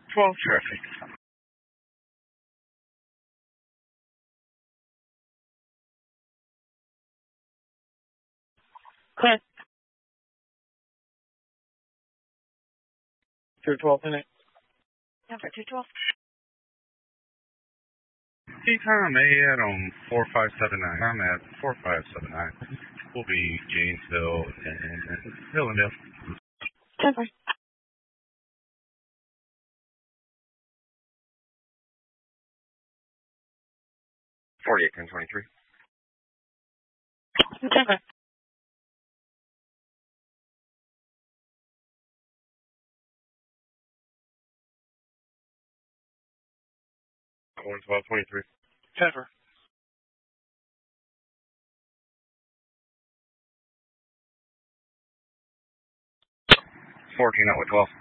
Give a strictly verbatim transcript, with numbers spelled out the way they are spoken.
twelve traffic. Okay. two twelve in it. Number two twelve. Anytime A at on four five seven nine. I'm at four five seven nine. We'll be Janesville and, and Hillendale. ten four. forty-eight ten twenty-three. ten four. one twelve twenty-three. ten four. fourteen out with twelve.